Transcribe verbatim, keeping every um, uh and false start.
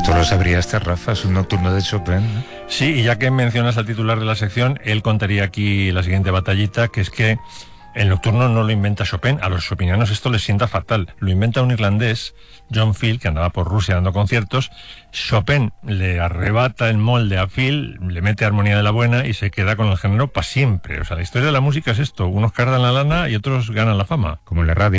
Esto lo sabría este Rafa, es un nocturno de Chopin, ¿no? Sí, y ya que mencionas al titular de la sección, él contaría aquí la siguiente batallita, que es que el nocturno no lo inventa Chopin, a los chopinianos esto les sienta fatal. Lo inventa un irlandés, John Field, que andaba por Rusia dando conciertos. Chopin le arrebata el molde a Field, le mete armonía de la buena y se queda con el género para siempre. O sea, la historia de la música es esto, unos cargan la lana y otros ganan la fama. Como en la radio.